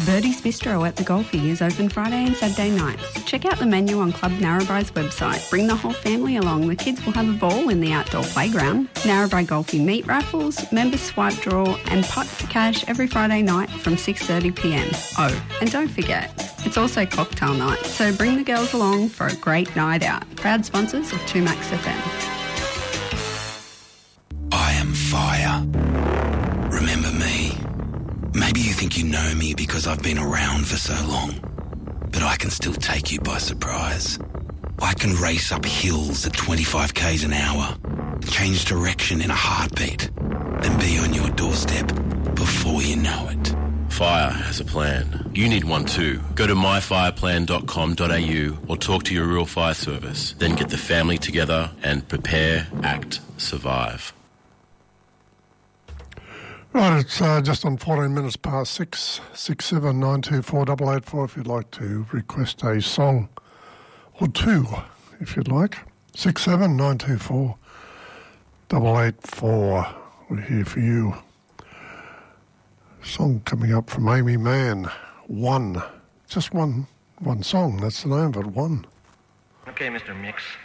Birdie's Bistro at the Golfie is open Friday and Saturday nights. Check out the menu on Club Narrabri's website. Bring the whole family along. The kids will have a ball in the outdoor playground. Narrabri Golfie meat raffles, members swipe draw and pot for cash every Friday night from 6:30pm. Oh, and don't forget, it's also cocktail night, so bring the girls along for a great night out. Proud sponsors of 2Max FM. I am fire. Remember me? Maybe you think you know me because I've been around for so long, but I can still take you by surprise. I can race up hills at 25 k's an hour, change direction in a heartbeat, and be on your doorstep before you know it. Fire has a plan. You need one too. Go to myfireplan.com.au or talk to your rural fire service. Then get the family together and prepare, act, survive. Right, it's just on 14 minutes past 6, 67924 if you'd like to request a song or two, if you'd like. 67924 We're here for you. Song coming up from Amy Mann, One. Just one song, that's the name of it, One. Okay, Mr. Mix.